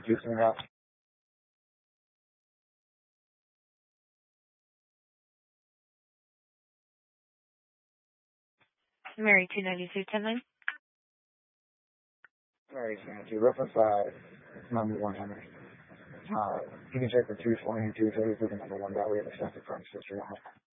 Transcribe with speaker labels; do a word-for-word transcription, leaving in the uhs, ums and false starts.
Speaker 1: Houston Rock.
Speaker 2: Mary two ninety-two ten nine.
Speaker 1: Mary two ninety-two, reference five, number one hundred. Uh, you can check for two twenty, two thirty for the number one that we have a second from sister.